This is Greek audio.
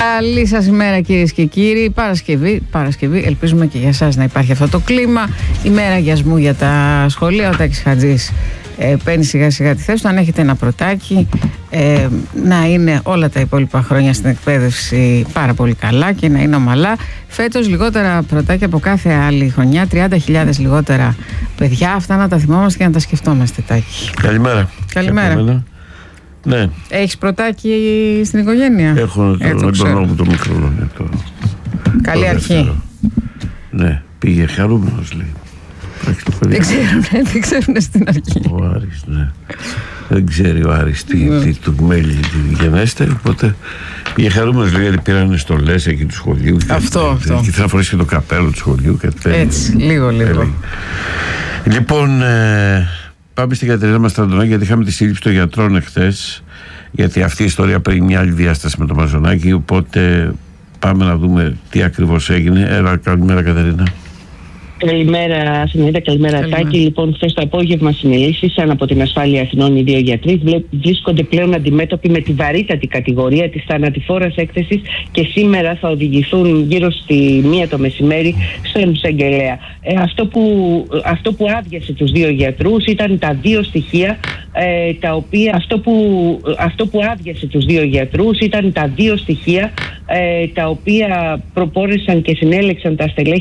Καλή σας ημέρα κυρίες και κύριοι. Παρασκευή, ελπίζουμε και για εσάς να υπάρχει αυτό το κλίμα. Ημέρα αγιασμού για τα σχολεία. Ο Τάκης Χατζής παίρνει σιγά σιγά τη θέση του. Αν έχετε ένα πρωτάκι, να είναι όλα τα υπόλοιπα χρόνια στην εκπαίδευση πάρα πολύ καλά και να είναι ομαλά. Φέτος λιγότερα πρωτάκια από κάθε άλλη χρονιά, 30.000 λιγότερα παιδιά. Αυτά να τα θυμόμαστε και να τα σκεφτόμαστε, Τάκη. Καλημέρα. Ναι. Έχεις πρωτάκι στην οικογένεια? Έχω το μικρό. Καλή αρχή. Ναι, πήγε χαρούμενος, λέει. Δεν ξέρουν στην αρχή. Ο Άρης, ναι. Δεν ξέρει ο Άρης τι του μέλη τη γενέστε, οπότε πήγε χαρούμενος, λέει, γιατί πήρανε στολές εκεί του σχολείου. Αυτό. Και θα φορέσει και το καπέλο του σχολείου. Έτσι, λίγο. Λοιπόν, πάμε στην Κατερίνα Μαστραντονάκη, γιατί είχαμε τη σύλληψη των γιατρών εχθές, γιατί αυτή η ιστορία παίρνει μια άλλη διάσταση με το Μαζονάκη, οπότε πάμε να δούμε τι ακριβώς έγινε. Καλημέρα, Κατερίνα. Καλημέρα, Συνέδρα, καλημέρα Τάκη. Λοιπόν, χθες το απόγευμα συνελήφθησαν από την Ασφάλεια Αθηνών οι δύο γιατροί. Βρίσκονται πλέον αντιμέτωποι με τη βαρύτατη κατηγορία της θανατηφόρας έκθεσης και σήμερα θα οδηγηθούν γύρω στη 1 το μεσημέρι στον εισαγγελέα. Αυτό που άδειασε τους δύο γιατρούς ήταν τα δύο στοιχεία τα οποία προπόρεσαν και συνέλεξαν τα στελέχη